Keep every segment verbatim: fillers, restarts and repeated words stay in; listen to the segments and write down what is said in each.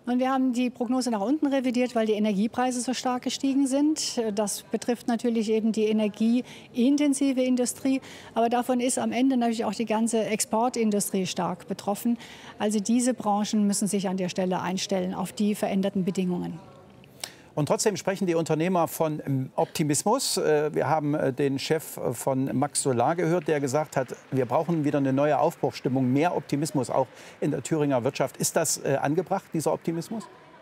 Und wir haben die Prognose nach unten revidiert, weil die Energiepreise so stark gestiegen sind. Das betrifft natürlich eben die energieintensive Industrie. Aber davon ist am Ende natürlich auch die ganze Exportindustrie stark betroffen. Also diese Branchen müssen sich an der Stelle einstellen auf die veränderten Bedingungen. Und trotzdem sprechen die Unternehmer von Optimismus. Wir haben den Chef von Max Solar gehört, der gesagt hat, wir brauchen wieder eine neue Aufbruchsstimmung, mehr Optimismus auch in der Thüringer Wirtschaft. Ist das angebracht, dieser Optimismus?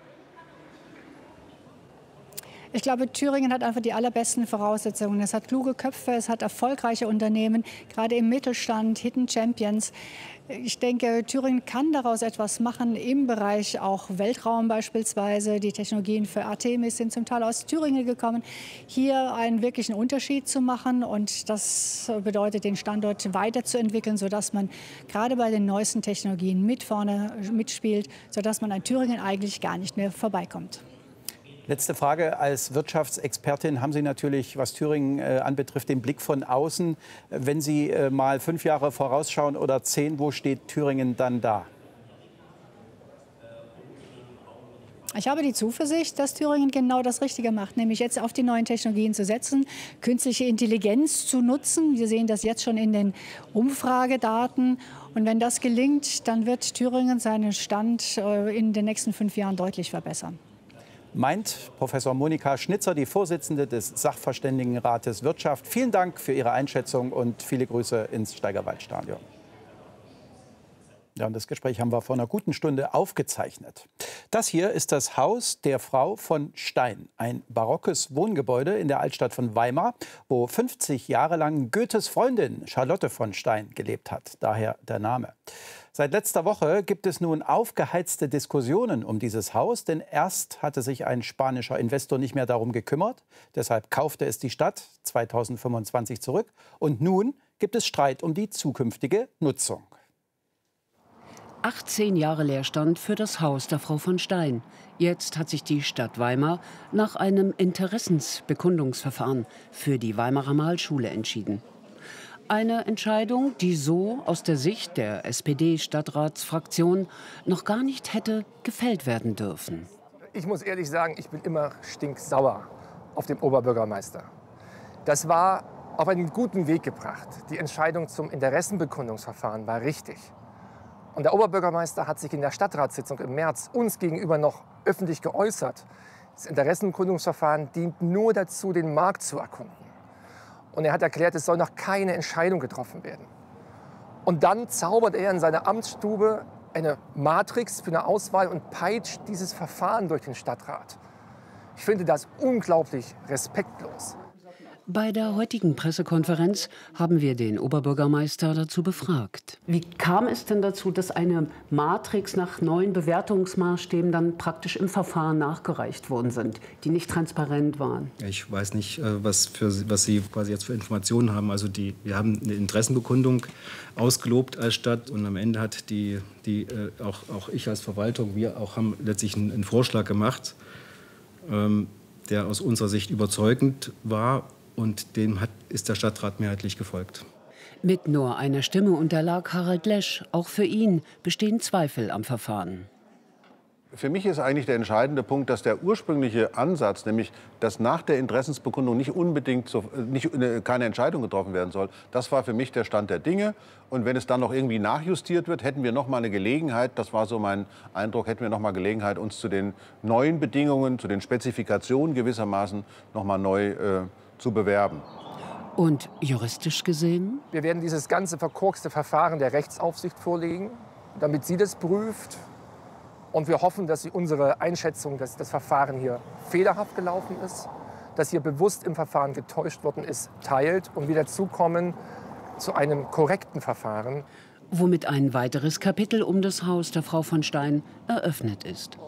Ich glaube, Thüringen hat einfach die allerbesten Voraussetzungen. Es hat kluge Köpfe, es hat erfolgreiche Unternehmen, gerade im Mittelstand, Hidden Champions. Ich denke, Thüringen kann daraus etwas machen im Bereich auch Weltraum beispielsweise. Die Technologien für Artemis sind zum Teil aus Thüringen gekommen. Hier einen wirklichen Unterschied zu machen, und das bedeutet, den Standort weiterzuentwickeln, sodass man gerade bei den neuesten Technologien mit vorne mitspielt, sodass man an Thüringen eigentlich gar nicht mehr vorbeikommt. Letzte Frage. Als Wirtschaftsexpertin haben Sie natürlich, was Thüringen äh, anbetrifft, den Blick von außen. Wenn Sie äh, mal fünf Jahre vorausschauen oder zehn, wo steht Thüringen dann da? Ich habe die Zuversicht, dass Thüringen genau das Richtige macht, nämlich jetzt auf die neuen Technologien zu setzen, künstliche Intelligenz zu nutzen. Wir sehen das jetzt schon in den Umfragedaten. Und wenn das gelingt, dann wird Thüringen seinen Stand äh, in den nächsten fünf Jahren deutlich verbessern. Meint Professor Monika Schnitzer, die Vorsitzende des Sachverständigenrates Wirtschaft. Vielen Dank für Ihre Einschätzung und viele Grüße ins Steigerwaldstadion. Ja, und das Gespräch haben wir vor einer guten Stunde aufgezeichnet. Das hier ist das Haus der Frau von Stein, ein barockes Wohngebäude in der Altstadt von Weimar, wo fünfzig Jahre lang Goethes Freundin Charlotte von Stein gelebt hat. Daher der Name. Seit letzter Woche gibt es nun aufgeheizte Diskussionen um dieses Haus, denn erst hatte sich ein spanischer Investor nicht mehr darum gekümmert. Deshalb kaufte es die Stadt zweitausendfünfundzwanzig zurück. Und nun gibt es Streit um die zukünftige Nutzung. achtzehn Jahre Leerstand für das Haus der Frau von Stein. Jetzt hat sich die Stadt Weimar nach einem Interessensbekundungsverfahren für die Weimarer Malerschule entschieden. Eine Entscheidung, die so aus der Sicht der S P D-Stadtratsfraktion noch gar nicht hätte gefällt werden dürfen. Ich muss ehrlich sagen, ich bin immer stinksauer auf den Oberbürgermeister. Das war auf einen guten Weg gebracht. Die Entscheidung zum Interessenbekundungsverfahren war richtig. Und der Oberbürgermeister hat sich in der Stadtratssitzung im März uns gegenüber noch öffentlich geäußert. Das Interessenbekundungsverfahren dient nur dazu, den Markt zu erkunden. Und er hat erklärt, es soll noch keine Entscheidung getroffen werden. Und dann zaubert er in seiner Amtsstube eine Matrix für eine Auswahl und peitscht dieses Verfahren durch den Stadtrat. Ich finde das unglaublich respektlos. Bei der heutigen Pressekonferenz haben wir den Oberbürgermeister dazu befragt. Wie kam es denn dazu, dass eine Matrix nach neuen Bewertungsmaßstäben dann praktisch im Verfahren nachgereicht worden sind, die nicht transparent waren? Ich weiß nicht, was, für, was Sie quasi jetzt für Informationen haben. Also die, wir haben eine Interessenbekundung ausgelobt als Stadt und am Ende hat die, die auch, auch ich als Verwaltung, wir auch haben letztlich einen, einen Vorschlag gemacht, ähm, der aus unserer Sicht überzeugend war. Und dem hat, ist der Stadtrat mehrheitlich gefolgt. Mit nur einer Stimme unterlag Harald Lesch. Auch für ihn bestehen Zweifel am Verfahren. Für mich ist eigentlich der entscheidende Punkt, dass der ursprüngliche Ansatz, nämlich dass nach der Interessensbekundung nicht unbedingt so, nicht, keine Entscheidung getroffen werden soll, das war für mich der Stand der Dinge. Und wenn es dann noch irgendwie nachjustiert wird, hätten wir noch mal eine Gelegenheit, das war so mein Eindruck, hätten wir noch mal Gelegenheit, uns zu den neuen Bedingungen, zu den Spezifikationen gewissermaßen noch mal neu äh, zu bewerben. Und juristisch gesehen? Wir werden dieses ganze verkorkste Verfahren der Rechtsaufsicht vorlegen, damit sie das prüft. Und wir hoffen, dass sie unsere Einschätzung, dass das Verfahren hier fehlerhaft gelaufen ist, dass hier bewusst im Verfahren getäuscht worden ist, teilt und wir dazukommen zu einem korrekten Verfahren. Womit ein weiteres Kapitel um das Haus der Frau von Stein eröffnet ist.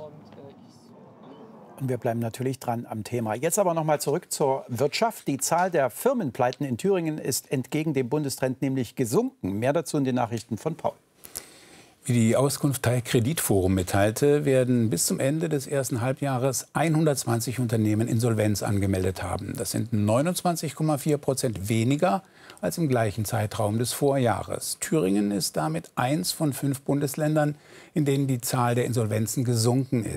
Und wir bleiben natürlich dran am Thema. Jetzt aber noch mal zurück zur Wirtschaft. Die Zahl der Firmenpleiten in Thüringen ist entgegen dem Bundestrend nämlich gesunken. Mehr dazu in den Nachrichten von Paul. Wie die Auskunft Teil Kreditforum mitteilte, werden bis zum Ende des ersten Halbjahres hundertzwanzig Unternehmen Insolvenz angemeldet haben. Das sind neunundzwanzig Komma vier Prozent weniger als im gleichen Zeitraum des Vorjahres. Thüringen ist damit eins von fünf Bundesländern, in denen die Zahl der Insolvenzen gesunken ist.